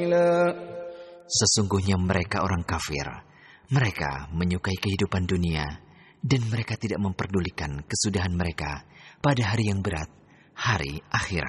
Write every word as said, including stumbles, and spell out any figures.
Sesungguhnya mereka orang kafir. Mereka menyukai kehidupan dunia dan mereka tidak memperdulikan kesudahan mereka pada hari yang berat, hari akhirat.